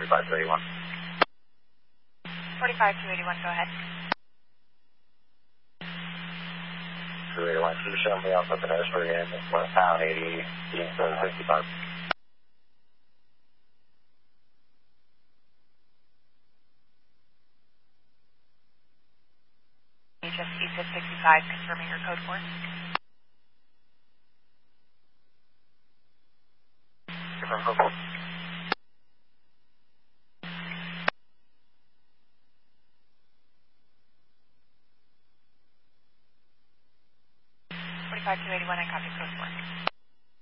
45281. 45281, go ahead. 281, can you show me off of pedestrian westbound 80, being 765? Just ESIP 65, confirming your code 4. Confirm code 4. 45281, I copy code 4.